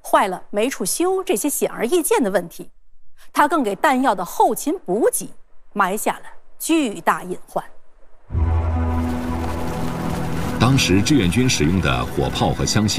坏了没处修这些显而易见的问题，它更给弹药的后勤补给埋下了巨大隐患。 当时志愿军使用的火炮和枪械